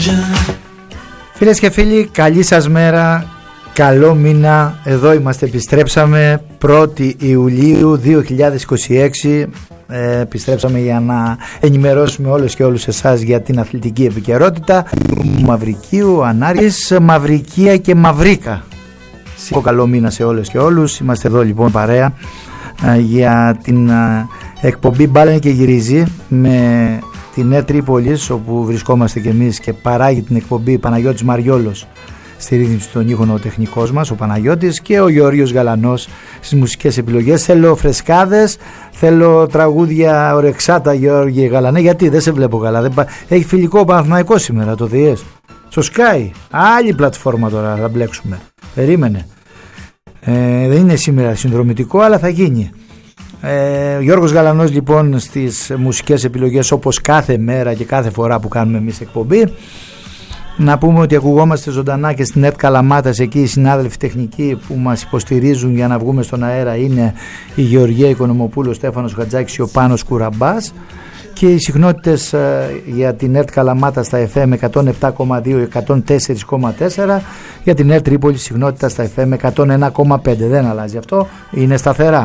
Φίλες και φίλοι, καλή σας μέρα, καλό μήνα. Εδώ είμαστε, επιστρέψαμε 1η Ιουλίου 2026. Επιστρέψαμε για να ενημερώσουμε όλους και όλους εσάς για την αθλητική επικαιρότητα Μαυρικίου, Ανάρκης, Μαυρικία και Μαυρίκα. Καλό μήνα σε όλες και όλους. Είμαστε εδώ λοιπόν παρέα για την εκπομπή Μπάλα και Γυρίζει με την Νέα Τρίπολης, όπου βρισκόμαστε και εμείς και παράγει την εκπομπή Παναγιώτης Μαριόλος στη ρύθμιση των ήχων, ο τεχνικός μας ο Παναγιώτης, και ο Γεώργιος Γαλανός στις μουσικές επιλογές. Θέλω φρεσκάδες, θέλω τραγούδια ορεξάτα, Γεώργιε Γαλανέ. Γιατί δεν σε βλέπω καλά? Έχει φιλικό Παναθηναϊκό σήμερα, το διες στο Sky, άλλη πλατφόρμα τώρα θα μπλέξουμε. Περίμενε, δεν είναι σήμερα συνδρομητικό, αλλά θα γίνει. Γιώργος Γαλανός λοιπόν στις μουσικές επιλογές, όπως κάθε μέρα και κάθε φορά που κάνουμε εμείς εκπομπή. Να πούμε ότι ακουγόμαστε ζωντανά και στην ΕΤ Καλαμάτας. Εκεί οι συνάδελφοι τεχνικοί που μας υποστηρίζουν για να βγούμε στον αέρα είναι η Γεωργία Οικονομοπούλου, ο Στέφανος Χατζάκης και ο Πάνος Κουραμπάς. Και οι συχνότητες για την ΕΡΤ Καλαμάτα στα FM 107,2, 104,4. Για την ΕΡΤ Τρίπολη συχνότητα στα FM 101,5. Δεν αλλάζει αυτό, είναι σταθερά.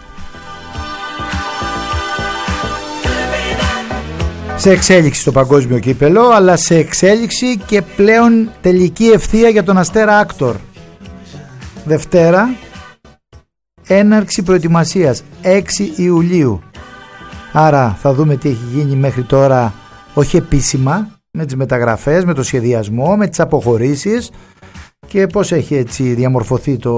Σε εξέλιξη στο παγκόσμιο κύπελο, αλλά σε εξέλιξη και πλέον τελική ευθεία για τον Αστέρα Άκτορ. Δευτέρα, έναρξη προετοιμασίας 6 Ιουλίου. Άρα θα δούμε τι έχει γίνει μέχρι τώρα, όχι επίσημα, με τις μεταγραφές, με το σχεδιασμό, με τις αποχωρήσεις και πώς έχει έτσι διαμορφωθεί το